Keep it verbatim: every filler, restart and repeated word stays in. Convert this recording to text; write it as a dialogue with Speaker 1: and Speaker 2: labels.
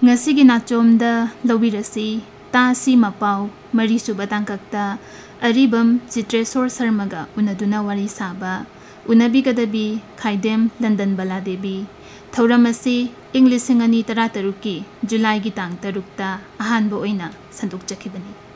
Speaker 1: Ngasigi nachomda lobirasi tasi mapau mari suba tangkakta aribam Chitreswar Sarmaga unaduna wari saba unabi kadabi Khaidem London Baladevi Thauramasi English Singani Tarataruki July gi tang tarukta ahanbo oina sanduk chakibani.